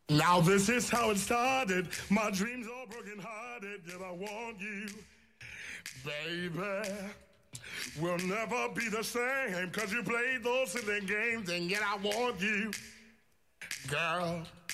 Now this is how it started. My dreams are broken hearted, yet I want you, baby. We'll never be the same, cause you played those silly games, and yet I want you, girl.